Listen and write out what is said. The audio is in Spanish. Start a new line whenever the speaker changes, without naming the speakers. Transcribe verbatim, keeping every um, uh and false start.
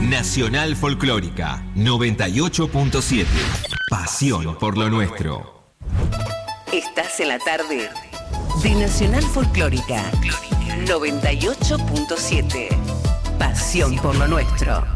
Nacional Folclórica noventa y ocho punto siete. Pasión por lo nuestro.
Estás en la tarde de Nacional Folclórica noventa y ocho punto siete. Pasión por lo nuestro.